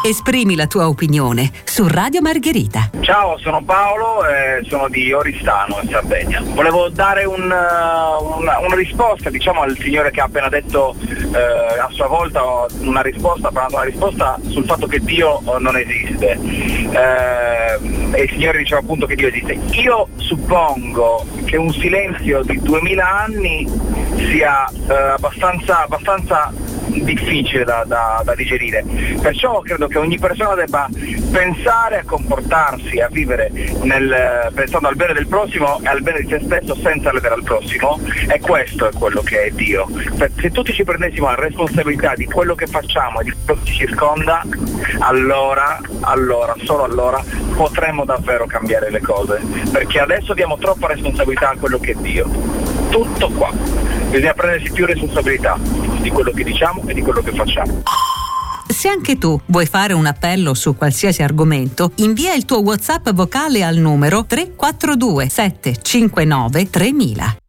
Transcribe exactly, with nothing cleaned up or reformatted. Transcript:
Esprimi la tua opinione su Radio Margherita. Ciao, sono Paolo e sono di Oristano in Sardegna. Volevo dare un, una, una risposta, diciamo, al signore che ha appena detto eh, a sua volta una risposta, ha parlato una risposta sul fatto che Dio non esiste. Eh, e il signore diceva appunto che Dio esiste. Io suppongo che un silenzio di duemila anni sia eh, abbastanza, abbastanza difficile da, da, da digerire, perciò credo che ogni persona debba pensare a comportarsi, a vivere nel, pensando al bene del prossimo e al bene di se stesso senza ledere al prossimo, e questo è quello che è Dio. Se tutti ci prendessimo la responsabilità di quello che facciamo e di quello che ci circonda, allora, allora, solo allora potremmo davvero cambiare le cose, perché adesso diamo troppa responsabilità a quello che è Dio. Tutto qua. Bisogna prendersi più responsabilità di quello che diciamo e di quello che facciamo. Se anche tu vuoi fare un appello su qualsiasi argomento, invia il tuo WhatsApp vocale al numero tre quattro due sette cinque nove tremila.